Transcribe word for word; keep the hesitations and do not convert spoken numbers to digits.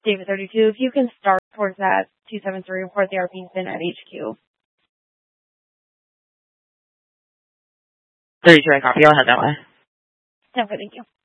David thirty-two, if you can start towards that two seven three, report they are being sent at H Q. thirty-two, I copy. I'll head that way. Okay, thank you.